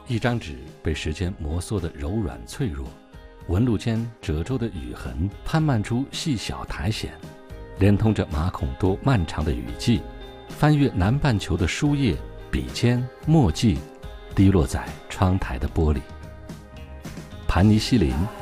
一张纸被时间摩挲得柔软脆弱，纹路间褶皱的雨痕攀漫出细小苔藓，连通着马孔多漫长的雨季，翻越南半球的书页、笔尖、墨迹，滴落在窗台的玻璃。盘尼西林